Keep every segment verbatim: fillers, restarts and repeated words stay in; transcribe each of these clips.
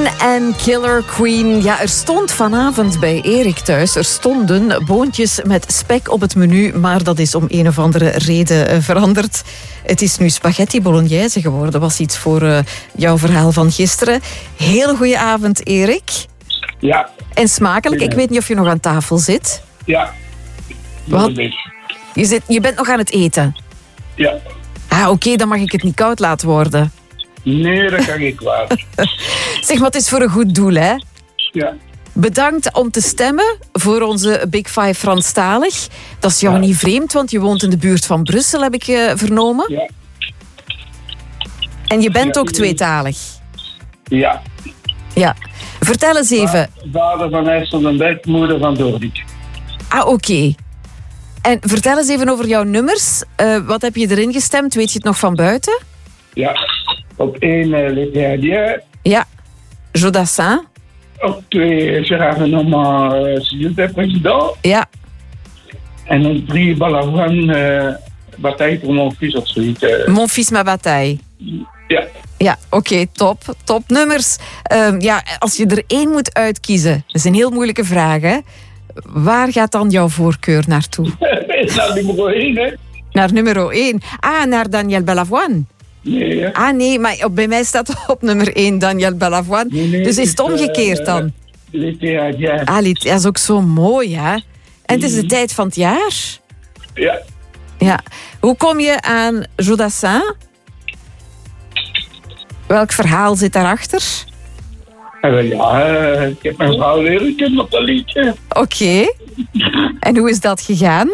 en Killer Queen. Ja, er stond vanavond bij Erik thuis, er stonden boontjes met spek op het menu, maar dat is om een of andere reden veranderd. Het is nu spaghetti bolognese geworden. Was iets voor uh, jouw verhaal van gisteren. Hele goede avond, Erik. Ja. En smakelijk. Ik weet niet of je nog aan tafel zit. Ja. Wat? Je, zit, je bent nog aan het eten? Ja. Ah, oké, okay, dan mag ik het niet koud laten worden. Nee, dat kan ik wel. Zeg, maar het is voor een goed doel, hè? Ja. Bedankt om te stemmen voor onze Big Five Franstalig. Dat is jou ja. niet vreemd, want je woont in de buurt van Brussel, heb ik uh, vernomen. Ja. En je bent ja, ook tweetalig. Ja. Ja. Vertel eens even. Vader van IJsseldenberg, moeder van Dordik. Ah, oké. Okay. En vertel eens even over jouw nummers. Uh, wat heb je erin gestemd? Weet je het nog van buiten? Ja. Op één uh, L'Éternel. Ja. Jodassin. Op twee Gérard Lenormand, S'il était président. Ja. En op drie Balavoine, uh, Bataille pour mon fils of zoiets. Uh. Mon fils ma bataille. Ja. Ja, oké, okay, top. Top nummers. Uh, ja, als je er één moet uitkiezen, dat is een heel moeilijke vraag, hè? Waar gaat dan jouw voorkeur naartoe? Naar nummer één, hè? Naar nummer één. Ah, naar Daniel Balavoine. Nee, hè? Ah, nee, maar op, bij mij staat op nummer één Daniel Balavoine. Nee, nee, dus is het omgekeerd uh, dan? Ja. Ah, dat is ook zo mooi, hè? En het is de tijd van het jaar. Ja. Ja. Hoe kom je aan Jodassin? Welk verhaal zit daarachter? Ja, ik heb mijn vrouw leren kennen op dat liedje. Oké. Okay. En hoe is dat gegaan?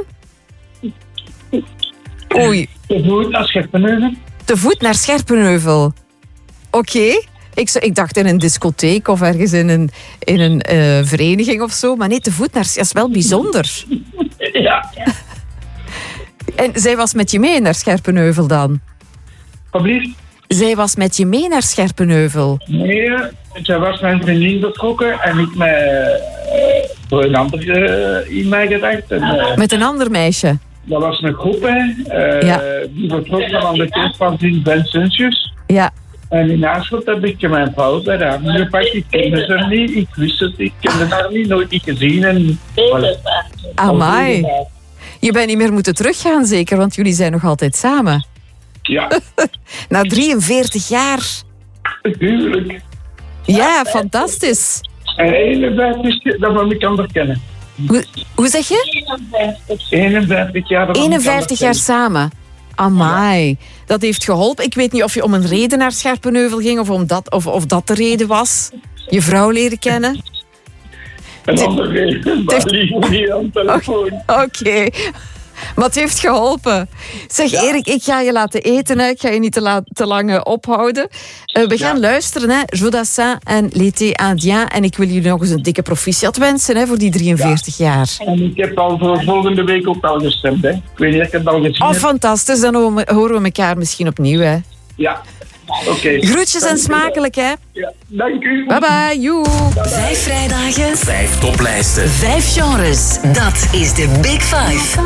Oei. Te voet naar Scherpenheuvel. Te voet naar Scherpenheuvel. Oké. Okay. Ik, ik dacht in een discotheek of ergens in een, in een uh, vereniging of zo. Maar nee, te voet naar... Dat is wel bijzonder. Ja. En zij was met je mee naar Scherpenheuvel dan? Alsjeblieft? Zij was met je mee naar Scherpenheuvel? Nee, zij was mijn vriendin vertrokken en ik met uh, voor een ander uh, in mij gedacht. En, uh, met een ander meisje? Dat was een groep, hè. Uh, ja. Die vertrok van aan de kust van Sint Vincentius. Ja. En in Aarschot heb ik mijn vrouw bij haar gepakt. Ik kende ze niet, ik wist het, ik kende haar niet, nooit niet gezien. En, voilà. Amai. Je bent niet meer moeten teruggaan zeker, want jullie zijn nog altijd samen. Ja. Na drieënveertig jaar. Tuurlijk. Ja, fantastisch. En eenenvijftig, dat we elkaar herkennen. Hoe, hoe zeg je? eenenvijftig jaar. eenenvijftig jaar samen. Amai. Ja. Dat heeft geholpen. Ik weet niet of je om een reden naar Scherpenheuvel ging of, om dat, of, of dat de reden was. Je vrouw leren kennen. Een andere reden, maar liever niet aan de telefoon. Oké. Okay. Maar het heeft geholpen. Zeg ja. Erik, ik ga je laten eten. Hè. Ik ga je niet te, la- te lang uh, ophouden. Uh, we gaan ja. luisteren. Hè. Jodassin en L'été indien. En ik wil jullie nog eens een dikke proficiat wensen hè, voor die drieënveertig ja. jaar. En ik heb al voor volgende week ook al gestemd. Hè. Ik weet niet of ik het al gezien Oh, heb. fantastisch. Dan horen we elkaar misschien opnieuw. Hè. Ja. Oké. Okay. Groetjes en smakelijk, hè. Ja, dank u. Bye bye, joe. Vijf vrijdagen. Vijf toplijsten. Vijf genres. Dat is de Big Five.